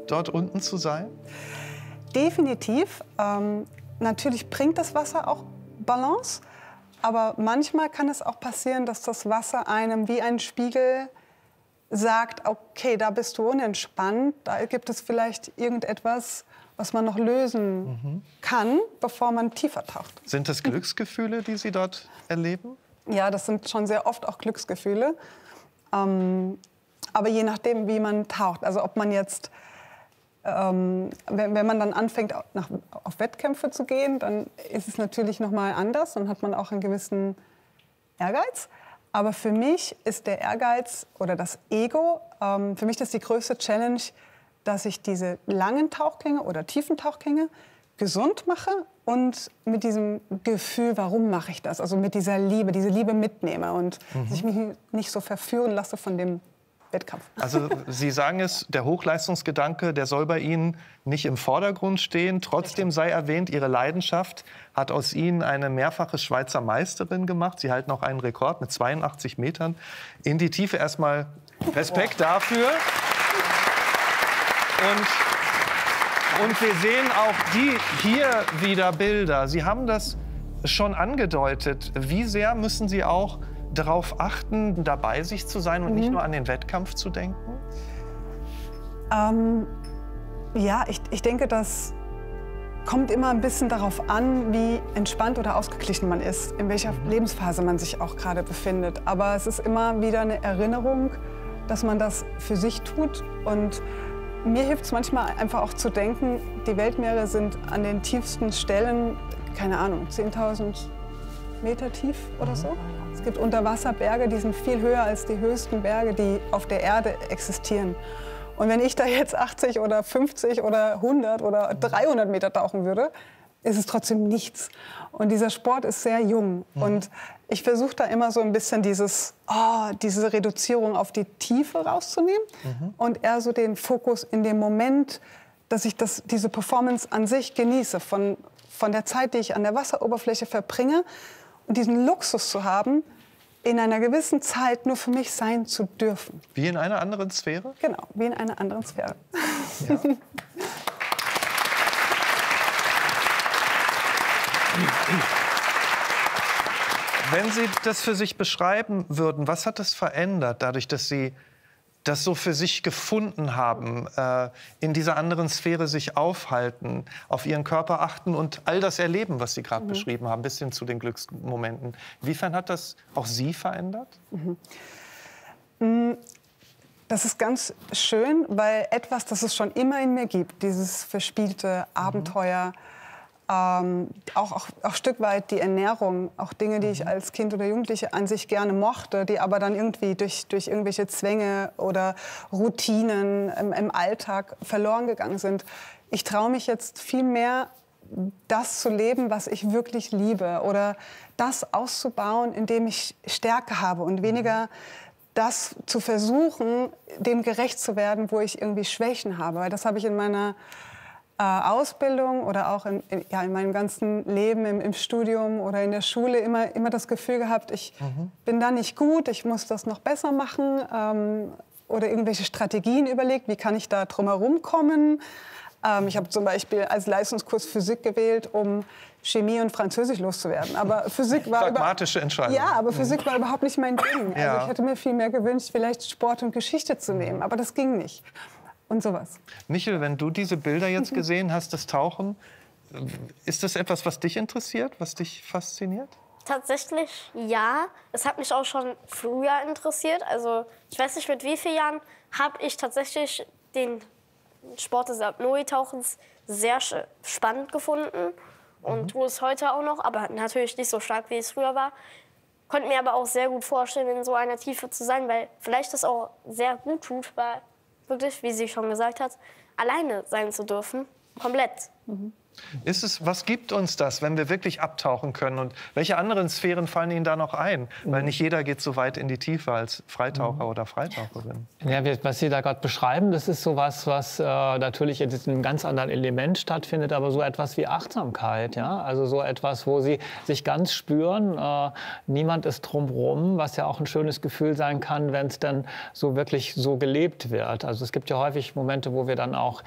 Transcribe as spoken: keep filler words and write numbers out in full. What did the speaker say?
dort unten zu sein? Definitiv. Ähm, natürlich bringt das Wasser auch Balance. Aber manchmal kann es auch passieren, dass das Wasser einem wie ein Spiegel sagt, okay, da bist du unentspannt, da gibt es vielleicht irgendetwas, was man noch lösen mhm. kann, bevor man tiefer taucht. Sind das Glücksgefühle, die Sie dort erleben? Ja, das sind schon sehr oft auch Glücksgefühle. Ähm, aber je nachdem, wie man taucht. Also ob man jetzt, ähm, wenn, wenn man dann anfängt, nach, auf Wettkämpfe zu gehen, dann ist es natürlich noch mal anders. Dann hat man auch einen gewissen Ehrgeiz. Aber für mich ist der Ehrgeiz oder das Ego, ähm, für mich das ist die größte Challenge, dass ich diese langen Tauchgänge oder tiefen Tauchgänge gesund mache und mit diesem Gefühl, warum mache ich das? Also mit dieser Liebe, diese Liebe mitnehme und mhm. dass ich mich nicht so verführen lasse von dem Wettkampf. Also Sie sagen es, der Hochleistungsgedanke, der soll bei Ihnen nicht im Vordergrund stehen. Trotzdem sei erwähnt, Ihre Leidenschaft hat aus Ihnen eine mehrfache Schweizer Meisterin gemacht. Sie halten auch einen Rekord mit zweiundachtzig Metern in die Tiefe. Erstmal Respekt oh. dafür. Und, und wir sehen auch die hier wieder Bilder. Sie haben das schon angedeutet. Wie sehr müssen Sie auch darauf achten, dabei sich zu sein und mhm. nicht nur an den Wettkampf zu denken? Ähm, ja, ich, ich denke, das kommt immer ein bisschen darauf an, wie entspannt oder ausgeglichen man ist, in welcher mhm. Lebensphase man sich auch gerade befindet. Aber es ist immer wieder eine Erinnerung, dass man das für sich tut. Und mir hilft es manchmal einfach auch zu denken, die Weltmeere sind an den tiefsten Stellen, keine Ahnung, zehntausend Meter tief oder so. Es gibt Unterwasserberge, die sind viel höher als die höchsten Berge, die auf der Erde existieren. Und wenn ich da jetzt achtzig oder fünfzig oder hundert oder dreihundert Meter tauchen würde, ist es trotzdem nichts. Und dieser Sport ist sehr jung. Mhm. Und ich versuche da immer so ein bisschen dieses, oh, diese Reduzierung auf die Tiefe rauszunehmen mhm. und eher so den Fokus in dem Moment, dass ich das, diese Performance an sich genieße, von, von der Zeit, die ich an der Wasseroberfläche verbringe. Und diesen Luxus zu haben, in einer gewissen Zeit nur für mich sein zu dürfen. Wie in einer anderen Sphäre? Genau, wie in einer anderen Sphäre. Ja. Wenn Sie das für sich beschreiben würden, was hat das verändert, dadurch, dass Sie das so für sich gefunden haben, äh, in dieser anderen Sphäre sich aufhalten, auf Ihren Körper achten und all das erleben, was Sie gerade mhm. beschrieben haben, bis hin zu den Glücksmomenten. Inwiefern hat das auch Sie verändert? Mhm. Das ist ganz schön, weil etwas, das es schon immer in mir gibt, dieses verspielte Abenteuer, mhm. Ähm, auch, auch, auch ein Stück weit die Ernährung, auch Dinge, die ich als Kind oder Jugendliche an sich gerne mochte, die aber dann irgendwie durch, durch irgendwelche Zwänge oder Routinen im, im Alltag verloren gegangen sind. Ich traue mich jetzt viel mehr, das zu leben, was ich wirklich liebe oder das auszubauen, in dem ich Stärke habe und weniger das zu versuchen, dem gerecht zu werden, wo ich irgendwie Schwächen habe. Weil das habe ich in meiner Ausbildung oder auch in, in, ja, in meinem ganzen Leben im, im Studium oder in der Schule immer, immer das Gefühl gehabt, ich mhm. bin da nicht gut, ich muss das noch besser machen ähm, oder irgendwelche Strategien überlegt, wie kann ich da drumherum kommen. Ähm, ich habe zum Beispiel als Leistungskurs Physik gewählt, um Chemie und Französisch loszuwerden. Aber Physik war pragmatische Entscheidung. Ja, aber Physik war überhaupt nicht mein Ding. Also ja. ich hätte mir viel mehr gewünscht, vielleicht Sport und Geschichte zu nehmen, aber das ging nicht. Und sowas. Michel, wenn du diese Bilder jetzt gesehen hast, das Tauchen, ist das etwas, was dich interessiert, was dich fasziniert? Tatsächlich ja. Es hat mich auch schon früher interessiert. Also ich weiß nicht, mit wie vielen Jahren habe ich tatsächlich den Sport des Apnoe-Tauchens sehr spannend gefunden. Und mhm. tue es heute auch noch, aber natürlich nicht so stark, wie es früher war. Konnte mir aber auch sehr gut vorstellen, in so einer Tiefe zu sein, weil vielleicht das auch sehr gut tut, weil wirklich, wie sie schon gesagt hat, alleine sein zu dürfen, komplett. Mhm. Ist es, was gibt uns das, wenn wir wirklich abtauchen können? Und welche anderen Sphären fallen Ihnen da noch ein? Mhm. Weil nicht jeder geht so weit in die Tiefe als Freitaucher mhm. oder Freitaucherin. Ja, was Sie da gerade beschreiben, das ist so was, was äh, natürlich in einem ganz anderen Element stattfindet, aber so etwas wie Achtsamkeit. Ja? Also so etwas, wo Sie sich ganz spüren, äh, niemand ist drumherum, was ja auch ein schönes Gefühl sein kann, wenn es dann so wirklich so gelebt wird. Also es gibt ja häufig Momente, wo wir dann auch